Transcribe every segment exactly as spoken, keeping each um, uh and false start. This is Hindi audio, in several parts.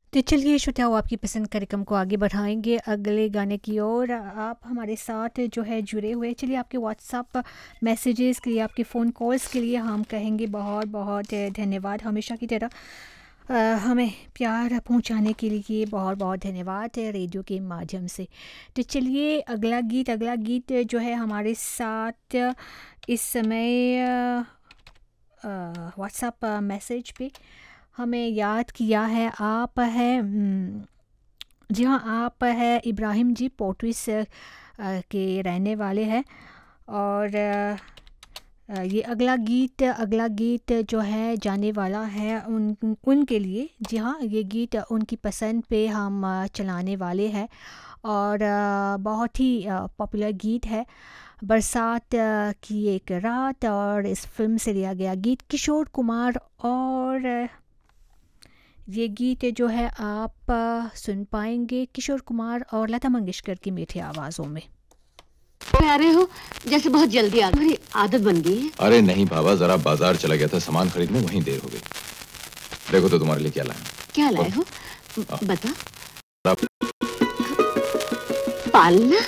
तो चलिए श्रोताओ, आपकी पसंद कार्यक्रम को आगे बढ़ाएंगे अगले गाने की ओर। आप हमारे साथ जो है जुड़े हुए, चलिए आपके व्हाट्सएप मैसेजेस के लिए, आपके फ़ोन कॉल्स के लिए हम कहेंगे बहुत बहुत धन्यवाद। हमेशा की तरह अ, हमें प्यार पहुंचाने के लिए बहुत बहुत धन्यवाद है रेडियो के माध्यम से। तो चलिए अगला गीत अगला गीत जो है हमारे साथ इस समय व्हाट्सएप मैसेज पे हमें याद किया है। आप है हम्म, जी हाँ, आप है इब्राहिम जी पोर्टवी से अ, के रहने वाले हैं। और अ, अ, ये अगला गीत अगला गीत जो है जाने वाला है उन उनके लिए। जी हाँ, ये गीत उनकी पसंद पे हम अ, चलाने वाले हैं। और अ, बहुत ही पॉपुलर गीत है, बरसात अ, की एक रात, और इस फिल्म से लिया गया गीत किशोर कुमार। और अ, ये गीत जो है आप अ, सुन पाएंगे किशोर कुमार और लता मंगेशकर की मीठी आवाज़ों में। आ रहे हो जैसे बहुत जल्दी आ गई, आदत बन गई है। अरे नहीं बाबा, जरा बाजार चला गया था सामान खरीदने, वहीं देर हो गई। देखो तो तुम्हारे लिए क्या लाया। क्या लाए हो? आ, बता। आप- पालना?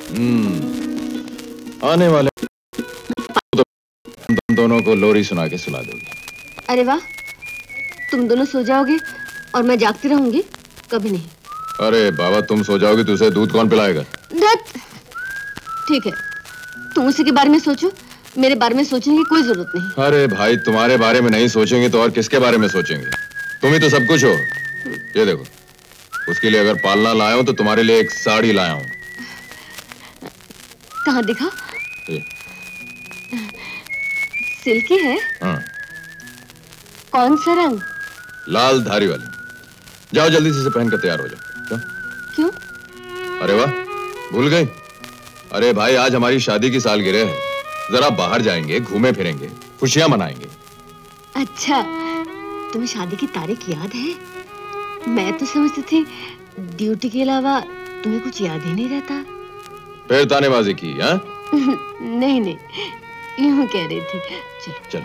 हम्म आने वाले तो तुम दोनों को लोरी सुना के सुला दोगी। अरे वाह, तुम दोनों सो जाओगे और मैं जागती रहूंगी? कभी नहीं। अरे बाबा, तुम सो जाओगी तो उसे दूध कौन पिलाएगा? धत। ठीक है, तुम उसी के बारे में सोचो, मेरे बारे में सोचने की कोई जरूरत नहीं। अरे भाई, तुम्हारे बारे में नहीं सोचेंगे तो और किसके बारे में सोचेंगे? तुम ही तो सब कुछ हो। ये देखो, उसके लिए अगर पालना लाया हूं तो तुम्हारे लिए एक साड़ी लाया हूं। कहाँ दिखा? ये। सिल्की है? हाँ। कौन सा रंग? लाल धारी वाली। जाओ जल्दी से इसे पहन कर तैयार हो जाओ। क्यों? क्यों? अरे वाह, भूल गई? अरे भाई, आज हमारी शादी की सालगिरह है। जरा बाहर जाएंगे, घूमे फिरेंगे, खुशियां मनाएंगे। अच्छा, तुम्हें शादी की तारीख याद है? मैं तो समझती थी ड्यूटी के अलावा तुम्हें कुछ याद ही नहीं रहता। फिर तानेबाजी की? हाँ? नहीं नहीं, यूं कह रही थी। चलो चलो।